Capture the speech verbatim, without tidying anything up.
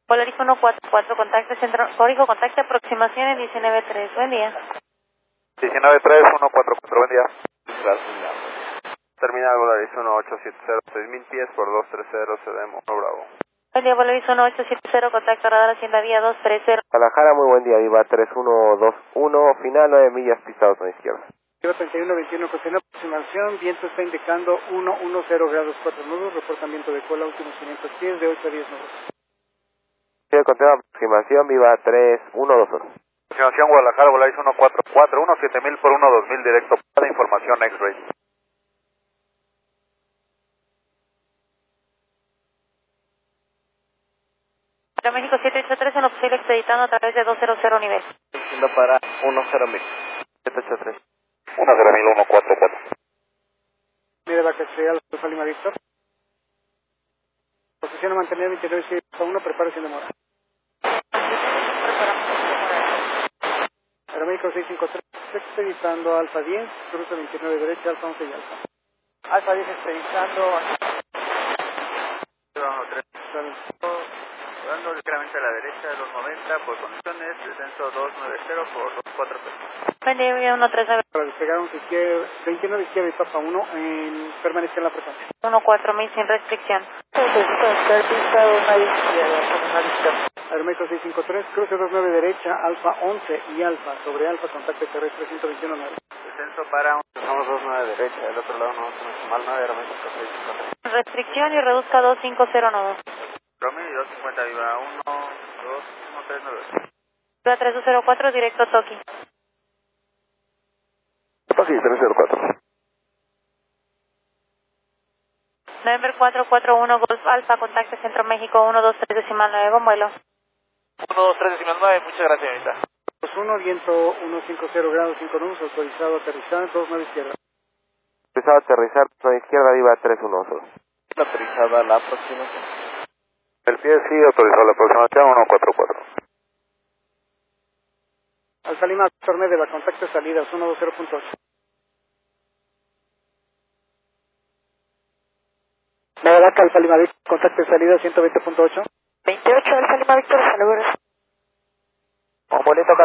Polaris uno cuatro cuatro, contacto centro, código contacto aproximaciones diecinueve tres, buen día. diecinueve tres uno cuatro cuatro, buen día. Terminal Polaris uno ocho siete cero, seis mil pies por dos tres cero, cedemos, uno Bravo. Buen día, Polaris uno ocho siete cero, contacto radar Hacienda Vía dos tres cero. Guadalajara, muy buen día, Viva tres uno dos uno, final nueve millas, pisados a la izquierda. treinta y uno veintiuno, con aproximación, viento está indicando uno uno cero grados cuatro nudos, reportamiento de cola últimos quinientos pies de ocho a diez nudos. Sí, conteo aproximación, Viva tres uno dos uno. Aproximación Guadalajara, Polaris uno cuatro cuatro, uno siete mil por uno dos mil, directo para información X-Ray. México siete ocho tres, uno posible expeditando a través de doscientos nivel. Siendo para uno cero mil. siete ocho tres. uno cero mil uno cuatro cuatro. Mide la cachería Alfa Lima Víctor. Posición a mantener veintinueve siete uno, preparación de mora. Aeroméxico seis cinco tres, expeditando Alfa diez, cruce veintinueve derecha, Alfa once y Alfa. Alfa diez expeditando. Rodando ligeramente a la derecha de los noventa por condiciones, descenso doscientos noventa por dos cuatro tres. Buen día, Vía uno tres nueve. Para despegar un izquierda, veintinueve izquierda y Papa uno, en, permanece en la frecuencia. uno cuatro mil sin restricción. Aeroméxico seis cinco tres, cruce veintinueve derecha, Alfa once y Alfa, sobre Alfa, contacto terrestre ciento veintiuno nueve. Descenso para un... Somos veintinueve derecha, del otro lado no tenemos mal nueve, Aeroméxico seis cinco tres. Restricción y reduzca doscientos cincuenta nudos. Romy dos cincuenta, Viva uno dos uno tres nueve. Viva tres cero cuatro, directo Toki. Toki tres cero cuatro. November cuatro cuatro uno, Golf Alfa, contacto Centro México uno dos tres decimal nueve, con vuelo. uno dos tres decimal nueve, muchas gracias, señorita. uno, viento ciento cincuenta grados cinco nudos, autorizado aterrizar, dos nueve izquierda. Autorizado aterrizar, nueve izquierda, Viva tres uno dos uno. Autorizada la aproximación. El pie sí, autorizado la aproximación uno cuatro cuatro. Alfa Lima, Víctor Medeva, contacto salidas ciento veinte punto ocho. Medeva, Alfa Lima, Víctor, contacto salida ciento veinte punto ocho. veintiocho, Alfa Lima Víctor, saludos. Con boleto